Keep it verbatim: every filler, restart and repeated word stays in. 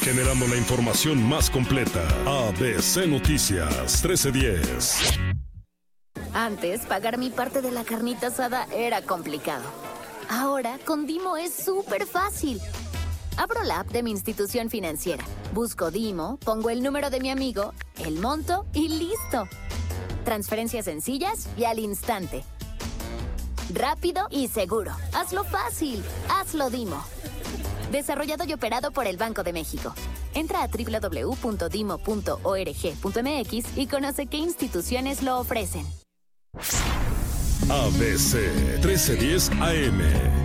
Generando la información más completa. A B C Noticias trece diez. Antes, pagar mi parte de la carnita asada era complicado. Ahora, con Dimo es súper fácil. Abro la app de mi institución financiera, busco Dimo, pongo el número de mi amigo, el monto y listo. Transferencias sencillas y al instante. Rápido y seguro. Hazlo fácil. Hazlo Dimo. Desarrollado y operado por el Banco de México. Entra a doble u doble u doble u punto dimo punto org punto m x y conoce qué instituciones lo ofrecen. A B C trece diez A M